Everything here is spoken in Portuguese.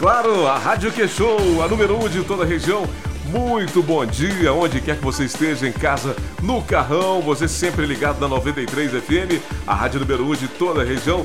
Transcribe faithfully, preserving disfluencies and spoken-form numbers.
Claro, a Rádio Que-Show, a número um de toda a região. Muito bom dia, onde quer que você esteja, em casa, no carrão, você sempre ligado na noventa e três F M, a rádio número um de toda a região.